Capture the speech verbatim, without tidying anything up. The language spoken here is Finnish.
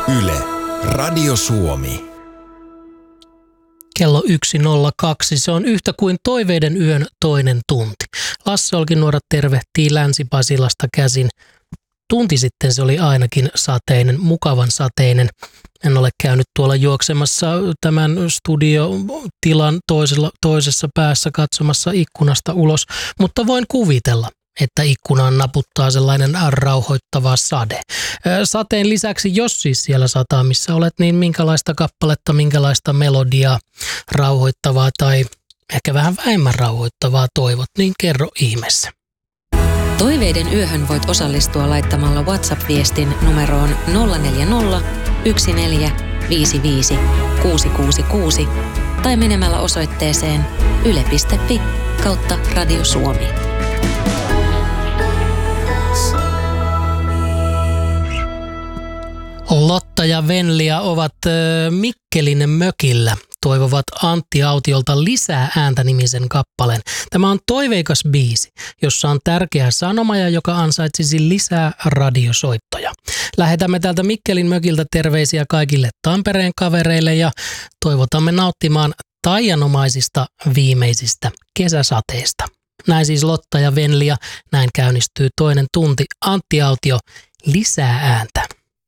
Yle, Radio Suomi. Kello yksi nolla kaksi. Se on yhtä kuin toiveiden yön toinen tunti. Lasse Olkinuora tervehtii Länsi-Pasilasta käsin. Tunti sitten se oli ainakin sateinen, mukavan sateinen. En ole käynyt tuolla juoksemassa tämän studiotilan toisella, toisessa päässä katsomassa ikkunasta ulos, mutta voin kuvitella, että ikkunaan naputtaa sellainen rauhoittava sade. Sateen lisäksi, jos siis siellä sataa, missä olet, niin minkälaista kappaletta, minkälaista melodiaa rauhoittavaa tai ehkä vähän vähemmän rauhoittavaa toivot, niin kerro ihmeessä. Toiveiden yöhön voit osallistua laittamalla WhatsApp-viestin numeroon nolla neljä nolla, yksi neljä, viisi viisi, kuusi kuusi kuusi tai menemällä osoitteeseen yle piste fi kautta Radio Suomi. Lotta ja Venlia ovat Mikkelin mökillä. Toivovat Antti Autiolta lisää ääntä -nimisen kappaleen. Tämä on toiveikas biisi, jossa on tärkeä sanoma ja joka ansaitsisi lisää radiosoittoja. Lähetämme täältä Mikkelin mökiltä terveisiä kaikille Tampereen kavereille ja toivotamme nauttimaan taianomaisista viimeisistä kesäsateista. Näin siis Lotta ja Venlia. Näin käynnistyy toinen tunti. Antti Autio, lisää ääntä.